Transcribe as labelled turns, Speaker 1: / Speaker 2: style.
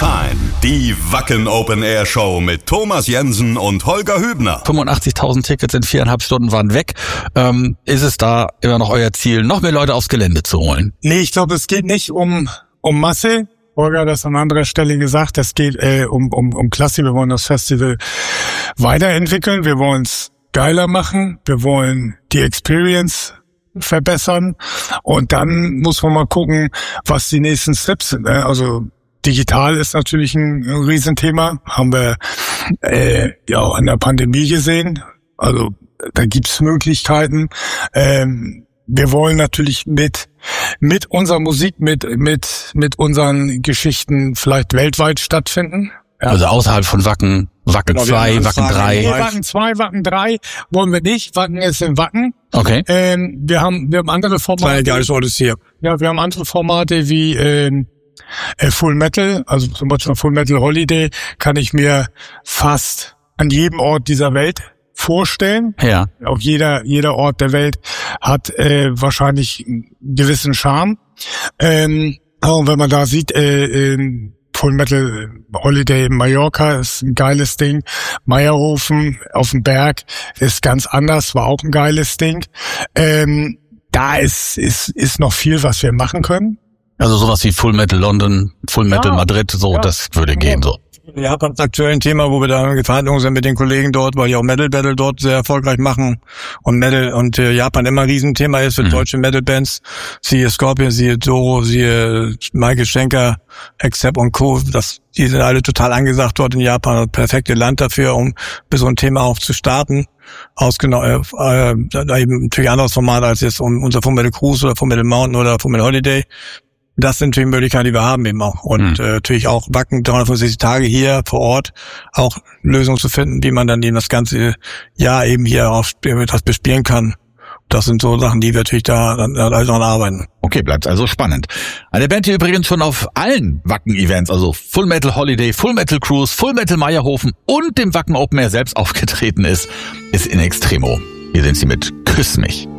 Speaker 1: Shine, die Wacken Open Air Show mit Thomas Jensen und Holger Hübner.
Speaker 2: 85.000 Tickets in 4,5 Stunden waren weg. Ist es da immer noch euer Ziel, noch mehr Leute aufs Gelände zu holen?
Speaker 3: Nee, ich glaube, es geht nicht um Masse. Holger hat das an anderer Stelle gesagt. Es geht um Klasse. Wir wollen das Festival weiterentwickeln. Wir wollen es geiler machen. Wir wollen die Experience verbessern. Und dann muss man mal gucken, was die nächsten Steps sind. Also digital ist natürlich ein Riesenthema. Haben wir ja auch in der Pandemie gesehen. Also da gibt's Möglichkeiten. Wir wollen natürlich mit unserer Musik, mit unseren Geschichten vielleicht weltweit stattfinden.
Speaker 2: Ja. Also außerhalb von Wacken 2, Wacken 3.
Speaker 3: Nee, Wacken 2, Wacken 3 wollen wir nicht. Wacken ist in Wacken.
Speaker 2: Okay.
Speaker 3: Wir haben andere Formate. Ja, wir haben andere Formate wie Full Metal, also zum Beispiel Full Metal Holiday kann ich mir fast an jedem Ort dieser Welt vorstellen.
Speaker 2: Ja.
Speaker 3: Auch jeder Ort der Welt hat wahrscheinlich einen gewissen Charme. Aber wenn man da sieht, Full Metal Holiday in Mallorca ist ein geiles Ding. Meierhofen auf dem Berg ist ganz anders, war auch ein geiles Ding. Da ist noch viel, was wir machen können.
Speaker 2: Also sowas wie Full Metal London, Full Metal Madrid, so, das würde gehen, so.
Speaker 4: Japan ist aktuell ein Thema, wo wir da in Verhandlungen sind mit den Kollegen dort, weil die auch Metal Battle dort sehr erfolgreich machen und Japan immer ein Riesenthema ist für deutsche Metal Bands. Siehe Scorpion, siehe Doro, siehe Michael Schenker, Accept und Co. Die sind alle total angesagt dort in Japan, das perfekte Land dafür, um bis so ein Thema auch zu starten. Da eben natürlich ein anderes Format als jetzt unser Full Metal Cruise oder Full Metal Mountain oder Full Metal Holiday. Das sind natürlich Möglichkeiten, die wir haben eben auch. Und natürlich auch Wacken 365 Tage hier vor Ort, auch Lösungen zu finden, wie man dann eben das ganze Jahr eben hier auch das bespielen kann. Das sind so Sachen, die wir natürlich da dann also arbeiten.
Speaker 2: Okay, bleibt also spannend. Eine Band, die übrigens schon auf allen Wacken-Events, also Full Metal Holiday, Full Metal Cruise, Full Metal Meierhofen und dem Wacken Open Air selbst aufgetreten ist In Extremo. Hier sind sie mit Küss mich.